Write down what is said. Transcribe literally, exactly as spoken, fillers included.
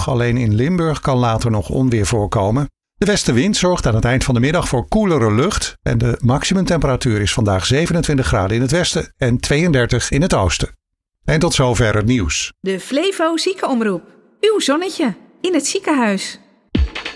droog. Alleen in Limburg kan later nog onweer voorkomen. De westenwind zorgt aan het eind van de middag voor koelere lucht. En de maximumtemperatuur is vandaag zevenentwintig graden in het westen en tweeëndertig in het oosten. En tot zover het nieuws. De Flevo Ziekenomroep. Uw zonnetje in het ziekenhuis.